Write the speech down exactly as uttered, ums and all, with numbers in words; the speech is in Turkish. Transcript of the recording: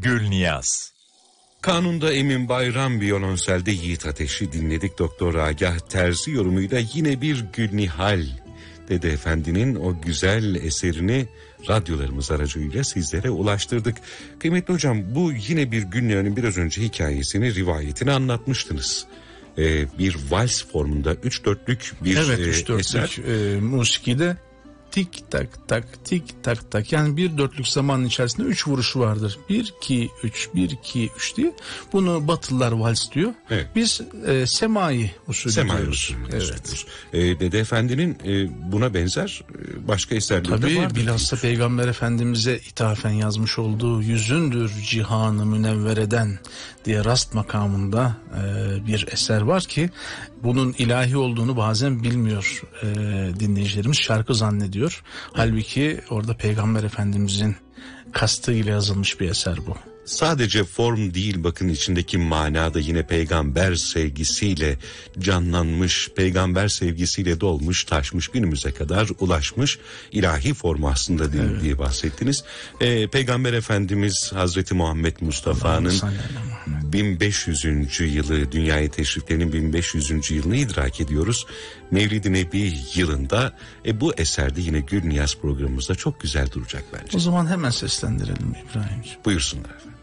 Gülniyaz. Kanunda Emin Bayram, Violonselde Yiğit Ateş'i dinledik. Doktor Agah Terzi yorumuyla yine bir Gülnihal Dede Efendi'nin o güzel eserini radyolarımız aracılığıyla sizlere ulaştırdık. Kıymetli hocam, bu yine bir Gülnihal'in biraz önce hikayesini, rivayetini anlatmıştınız. Ee, bir vals formunda üç dörtlük bir evet, e, üç dörtlük eser. E, musikide tik tak tak tik tak tak, yani bir dörtlük zamanın içerisinde üç vuruşu vardır. Bir iki üç bir iki üç diye. Bunu Batılılar vals diyor. Evet. Biz e, semai usulü semai diyoruz. Usulü evet. E, Dede Efendi'nin e, buna benzer e, başka eserleri Tabii, de vardır. Tabii bilhassa Peygamber Efendimiz'e ithafen yazmış olduğu yüzündür cihanı münevver eden diye rast makamında e, bir eser var ki bunun ilahi olduğunu bazen bilmiyor e, dinleyicilerimiz, şarkı zannediyor. Halbuki orada Peygamber Efendimiz'in kastıyla yazılmış bir eser bu. Sadece form değil, bakın içindeki mana da yine peygamber sevgisiyle canlanmış, peygamber sevgisiyle dolmuş, taşmış, günümüze kadar ulaşmış ilahi formu aslında değil evet. diye bahsettiniz. Ee, Peygamber Efendimiz Hazreti Muhammed Mustafa'nın bin beş yüzüncü yılı, dünyaya teşriflerinin bin beş yüzüncü yılını idrak ediyoruz. Mevlid-i Nebi yılında e, bu eserde yine Gülniyaz programımızda çok güzel duracak bence. O zaman hemen seslendirelim İbrahimciğim. Buyursunlar efendim.